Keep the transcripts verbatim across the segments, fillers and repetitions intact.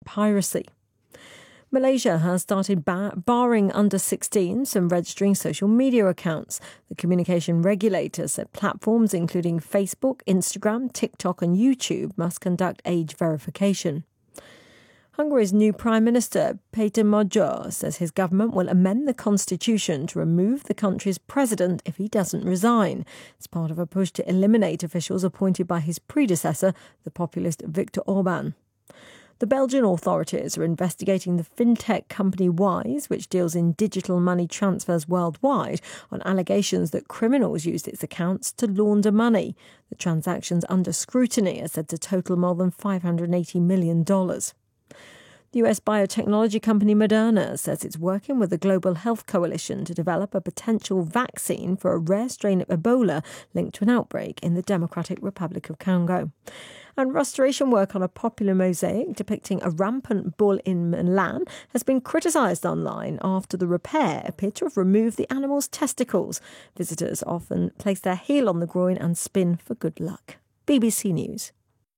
piracy. Malaysia has started bar- barring under sixteens from registering social media accounts. The communication regulator said platforms including Facebook, Instagram, TikTok and YouTube must conduct age verification. Hungary's new Prime Minister, Péter Magyar, says his government will amend the constitution to remove the country's president if he doesn't resign. It's part of a push to eliminate officials appointed by his predecessor, the populist Viktor Orban. The Belgian authorities are investigating the fintech company Wise, which deals in digital money transfers worldwide, on allegations that criminals used its accounts to launder money. The transactions under scrutiny are said to total more than five hundred eighty million dollars. The U S biotechnology company Moderna says it's working with the Global Health Coalition to develop a potential vaccine for a rare strain of Ebola linked to an outbreak in the Democratic Republic of Congo. And restoration work on a popular mosaic depicting a rampant bull in Milan has been criticised online after the repair appeared to have removed the animal's testicles. Visitors often place their heel on the groin and spin for good luck. B B C News.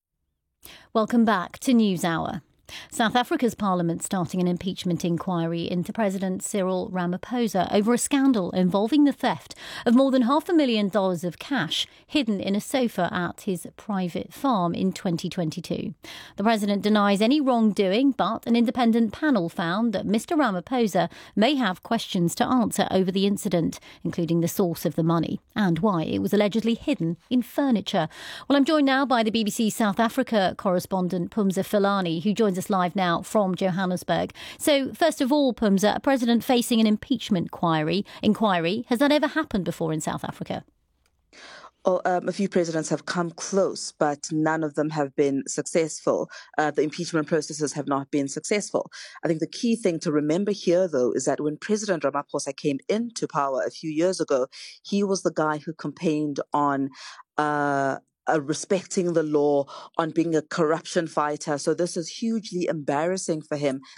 Welcome back to NewsHour. South Africa's parliament starting an impeachment inquiry into President Cyril Ramaphosa over a scandal involving the theft of more than half a million dollars of cash hidden in a sofa at his private farm in twenty twenty-two. The president denies any wrongdoing, but an independent panel found that Mister Ramaphosa may have questions to answer over the incident, including the source of the money and why it was allegedly hidden in furniture. Well, I'm joined now by the B B C South Africa correspondent Phumza Philani, who joins us live now from Johannesburg. So, first of all, Phumza, a president facing an impeachment inquiry, inquiry, has that ever happened before in South Africa? Oh, um, a few presidents have come close, but none of them have been successful. Uh, the impeachment processes have not been successful. I think the key thing to remember here, though, is that when President Ramaphosa came into power a few years ago, he was the guy who campaigned on uh, Uh, respecting the law, on being a corruption fighter. So this is hugely embarrassing for him